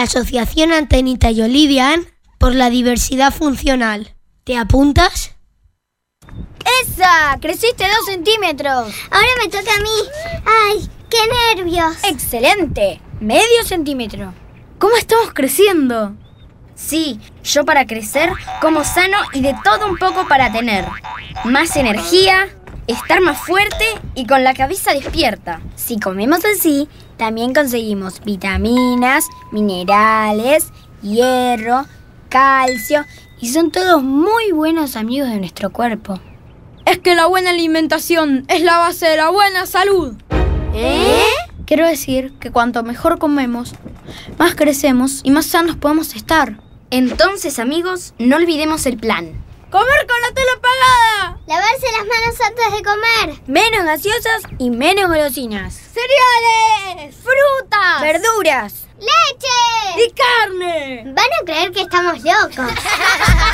Asociación Antenita y Olivian por la diversidad funcional. ¿Te apuntas? ¡Esa! ¡Creciste 2 centímetros! Ahora me toca a mí. ¡Ay, qué nervios! ¡Excelente! ¡Medio centímetro! ¿Cómo estamos creciendo? Sí, yo para crecer como sano y de todo un poco para tener más energía, estar más fuerte y con la cabeza despierta. Si comemos así, también conseguimos vitaminas, minerales, hierro, calcio y son todos muy buenos amigos de nuestro cuerpo. Es que la buena alimentación es la base de la buena salud. Quiero decir que cuanto mejor comemos, más crecemos y más sanos podemos estar. Entonces, amigos, no olvidemos el plan. ¡Comer con la tele apagada! Lavarse las manos antes de comer. Menos gaseosas y menos golosinas. ¡Cereales! ¡Frutas! ¡Verduras! ¡Leche! ¡Y carne! Van a creer que estamos locos.